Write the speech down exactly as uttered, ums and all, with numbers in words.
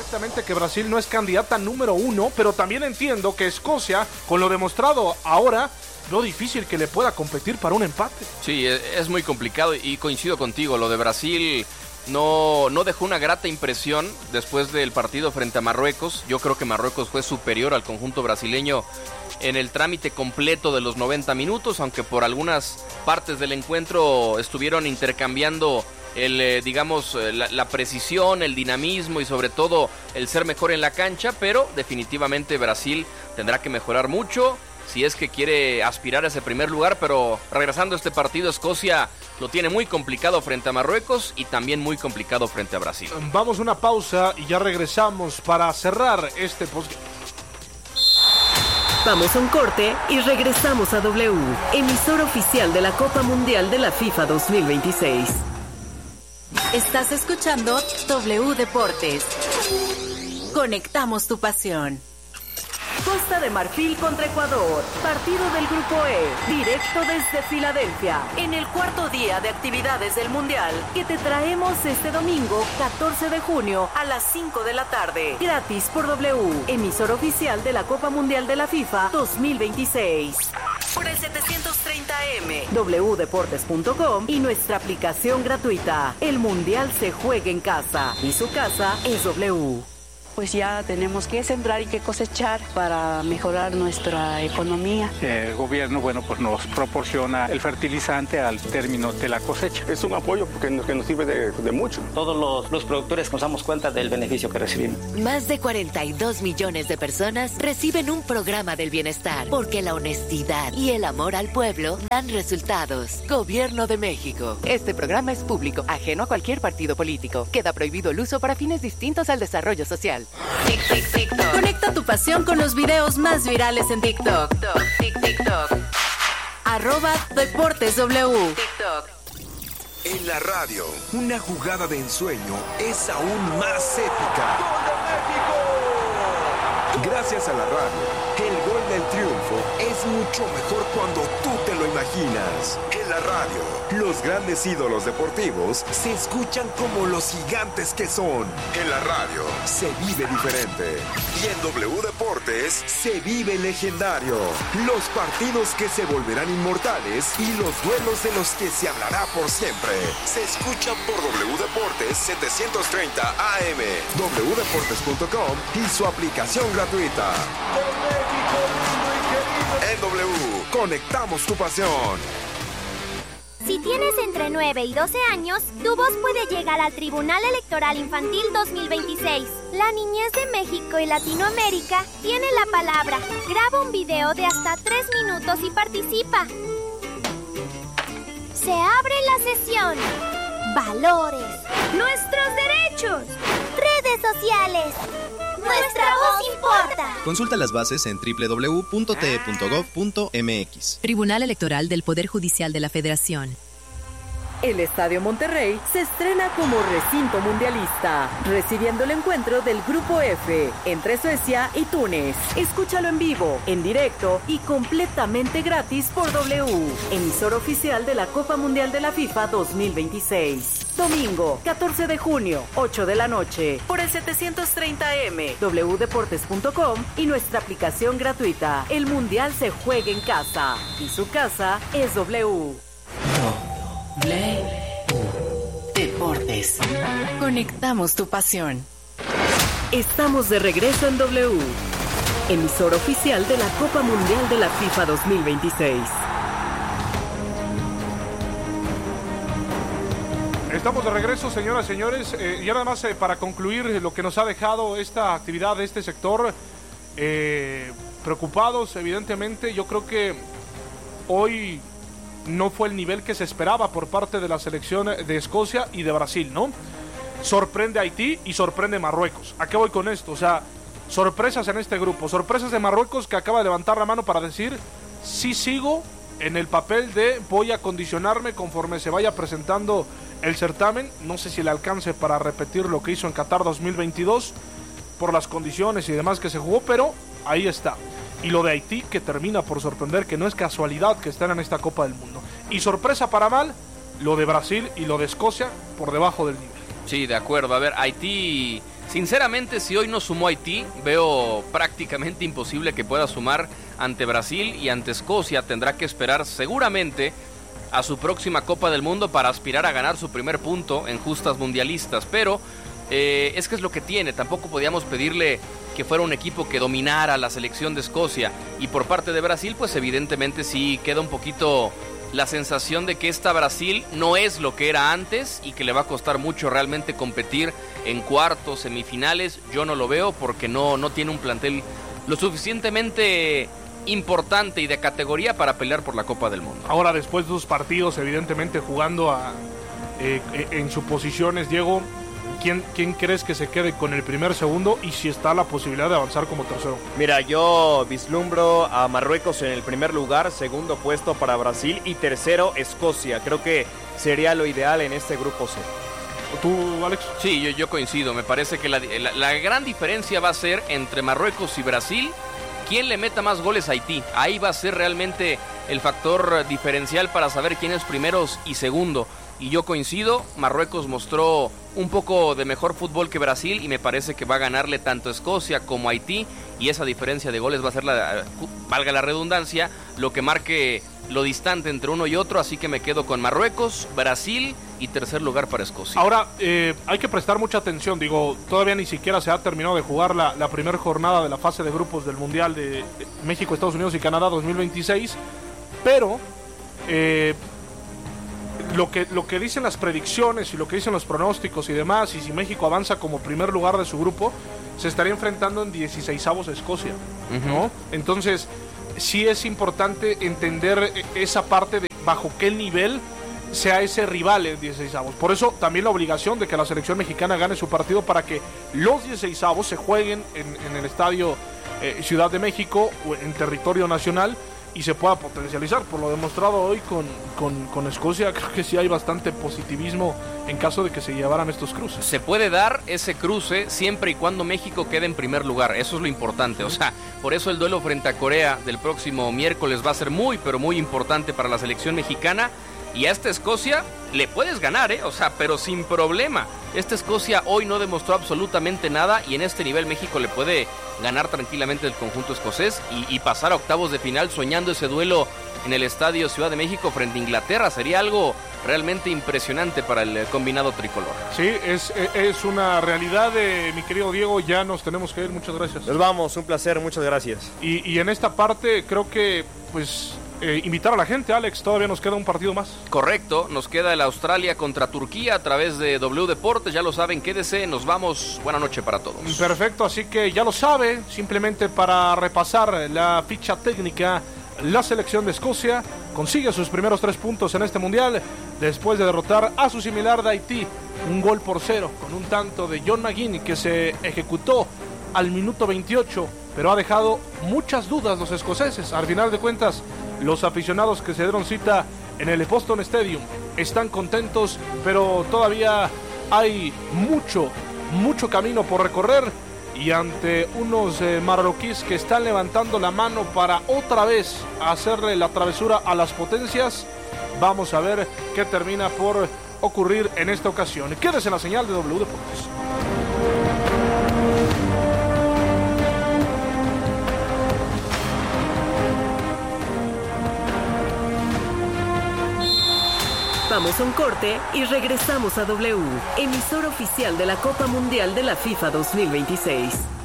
perfectamente que Brasil no es candidata número uno, pero también entiendo que Escocia, con lo demostrado ahora, lo difícil que le pueda competir para un empate. Sí, es muy complicado y coincido contigo, lo de Brasil no, no dejó una grata impresión después del partido frente a Marruecos. Yo creo que Marruecos fue superior al conjunto brasileño en el trámite completo de los noventa minutos, aunque por algunas partes del encuentro estuvieron intercambiando el, eh, digamos, la, la precisión, el dinamismo y sobre todo el ser mejor en la cancha, pero definitivamente Brasil tendrá que mejorar mucho si es que quiere aspirar a ese primer lugar. Pero regresando a este partido, Escocia lo tiene muy complicado frente a Marruecos y también muy complicado frente a Brasil. Vamos a una pausa y ya regresamos para cerrar este post. Vamos a un corte y regresamos a W, emisor oficial de la Copa Mundial de la FIFA dos mil veintiséis. Estás escuchando W Deportes. Conectamos tu pasión. Costa de Marfil contra Ecuador, partido del Grupo E, directo desde Filadelfia, en el cuarto día de actividades del Mundial, que te traemos este domingo catorce de junio a las cinco de la tarde, gratis por W, emisor oficial de la Copa Mundial de la FIFA dos mil veintiséis. Por el setecientos treinta eme, w deportes punto com y nuestra aplicación gratuita. El Mundial se juega en casa y su casa es W. Pues ya tenemos que sembrar y que cosechar para mejorar nuestra economía. El gobierno, bueno, pues nos proporciona el fertilizante al término de la cosecha. Es un apoyo porque nos, que nos sirve de, de mucho. Todos los, los productores nos damos cuenta del beneficio que recibimos. Más de cuarenta y dos millones de personas reciben un programa del bienestar, porque la honestidad y el amor al pueblo dan resultados. Gobierno de México. Este programa es público, ajeno a cualquier partido político. Queda prohibido el uso para fines distintos al desarrollo social. Tic, tic, TikTok. Conecta tu pasión con los videos más virales en TikTok. Tic, TikTok. Arroba Deportes W. TikTok. En la radio, una jugada de ensueño es aún más épica. ¡Gol de México! Gracias a la radio, el gol del triunfo es mucho mejor cuando tú te lo imaginas. En la radio, los grandes ídolos deportivos se escuchan como los gigantes que son. En la radio se vive diferente. Y en W Deportes se vive legendario. Los partidos que se volverán inmortales y los duelos de los que se hablará por siempre. Se escuchan por W Deportes setecientos treinta A M, w deportes punto com y su aplicación gratuita. En W, conectamos tu pasión. Si tienes entre nueve y doce años, tu voz puede llegar al Tribunal Electoral Infantil dos mil veintiséis. La niñez de México y Latinoamérica tiene la palabra. Graba un video de hasta tres minutos y participa. Se abre la sesión. Valores. Nuestros derechos. Redes sociales. Nuestra voz importa. Consulta las bases en doble u doble u doble u punto t e punto gov punto m x. Tribunal Electoral del Poder Judicial de la Federación. El Estadio Monterrey se estrena como recinto mundialista, recibiendo el encuentro del Grupo F entre Suecia y Túnez. Escúchalo en vivo, en directo y completamente gratis por W, emisor oficial de la Copa Mundial de la FIFA dos mil veintiséis. Domingo, catorce de junio, ocho de la noche, por el setecientos treinta eme, w deportes punto com y nuestra aplicación gratuita. El Mundial se juega en casa y su casa es W. W Deportes. Conectamos tu pasión. Estamos de regreso en W, emisor oficial de la Copa Mundial de la FIFA dos mil veintiséis. Estamos de regreso, señoras y señores, eh, y nada más eh, para concluir lo que nos ha dejado esta actividad de este sector, eh, preocupados evidentemente. Yo creo que hoy no fue el nivel que se esperaba por parte de la selección de Escocia y de Brasil, ¿no? Sorprende Haití y sorprende Marruecos. ¿A qué voy con esto? O sea, sorpresas en este grupo, sorpresas de Marruecos, que acaba de levantar la mano para decir, sí sigo en el papel de voy a condicionarme conforme se vaya presentando el certamen. No sé si le alcance para repetir lo que hizo en Qatar dos mil veintidós por las condiciones y demás que se jugó, pero ahí está. Y lo de Haití, que termina por sorprender, que no es casualidad que estén en esta Copa del Mundo. Y sorpresa para mal, lo de Brasil y lo de Escocia por debajo del nivel. Sí, de acuerdo. A ver, Haití Sinceramente, si hoy no sumó Haití, veo prácticamente imposible que pueda sumar ante Brasil y ante Escocia. Tendrá que esperar seguramente a su próxima Copa del Mundo para aspirar a ganar su primer punto en justas mundialistas. Pero eh, es que es lo que tiene. Tampoco podíamos pedirle que fuera un equipo que dominara la selección de Escocia. Y por parte de Brasil, pues evidentemente sí queda un poquito la sensación de que esta Brasil no es lo que era antes y que le va a costar mucho realmente competir en cuartos, semifinales. Yo no lo veo porque no, no tiene un plantel lo suficientemente importante y de categoría para pelear por la Copa del Mundo. Ahora, después de dos partidos, evidentemente jugando a, eh, en sus posiciones, Diego, ¿quién, ¿quién crees que se quede con el primer, segundo y si está la posibilidad de avanzar como tercero? Mira, yo vislumbro a Marruecos en el primer lugar, segundo puesto para Brasil y tercero Escocia. Creo que sería lo ideal en este grupo C. ¿Tú, Alex? Sí, yo, yo coincido. Me parece que la, la, la gran diferencia va a ser entre Marruecos y Brasil. ¿Quién le meta más goles a Haití? Ahí va a ser realmente el factor diferencial para saber quién es primeros y segundo. Y yo coincido, Marruecos mostró un poco de mejor fútbol que Brasil y me parece que va a ganarle tanto a Escocia como a Haití. Y esa diferencia de goles va a ser, la, valga la redundancia, lo que marque lo distante entre uno y otro. Así que me quedo con Marruecos, Brasil y tercer lugar para Escocia. Ahora, eh, hay que prestar mucha atención. Digo, todavía ni siquiera se ha terminado de jugar la, la primera jornada de la fase de grupos del Mundial de, de México, Estados Unidos y Canadá dos mil veintiséis. Pero eh, lo que, lo que dicen las predicciones y lo que dicen los pronósticos y demás, y si México avanza como primer lugar de su grupo, se estaría enfrentando en dieciseisavos a Escocia, uh-huh. ¿no? Entonces, sí es importante entender esa parte de bajo qué nivel sea ese rival en dieciseisavos. Por eso también la obligación de que la selección mexicana gane su partido para que los dieciseisavos se jueguen en, en el estadio eh, Ciudad de México o en territorio nacional y se pueda potencializar. Por lo demostrado hoy con, con, con Escocia, creo que sí hay bastante positivismo en caso de que se llevaran estos cruces. Se puede dar ese cruce siempre y cuando México quede en primer lugar, eso es lo importante. O sea, por eso el duelo frente a Corea del próximo miércoles va a ser muy, pero muy importante para la selección mexicana. Y a esta Escocia le puedes ganar, ¿eh? O sea, pero sin problema. Esta Escocia hoy no demostró absolutamente nada y en este nivel México le puede ganar tranquilamente el conjunto escocés y, y pasar a octavos de final soñando ese duelo en el Estadio Ciudad de México frente a Inglaterra. Sería algo realmente impresionante para el combinado tricolor. Sí, es, es una realidad, eh, mi querido Diego. Ya nos tenemos que ir, muchas gracias. Nos vamos, un placer, muchas gracias. Y, y en esta parte creo que, pues... Eh, invitar a la gente, Alex, todavía nos queda un partido más. Correcto, nos queda el Australia contra Turquía a través de W Deportes, ya lo saben, quédese, nos vamos, buena noche para todos. Perfecto, así que ya lo sabe, simplemente para repasar la ficha técnica, la selección de Escocia consigue sus primeros tres puntos en este mundial después de derrotar a su similar de Haití, un gol por cero, con un tanto de John McGinn que se ejecutó al minuto veintiocho, pero ha dejado muchas dudas los escoceses. Al final de cuentas, los aficionados que se dieron cita en el Boston Stadium están contentos, pero todavía hay mucho, mucho camino por recorrer. Y ante unos eh, marroquíes que están levantando la mano para otra vez hacerle la travesura a las potencias, vamos a ver qué termina por ocurrir en esta ocasión. Quédese en la señal de W Deportes. Vamos a un corte y regresamos a W, emisora oficial de la Copa Mundial de la FIFA dos mil veintiséis.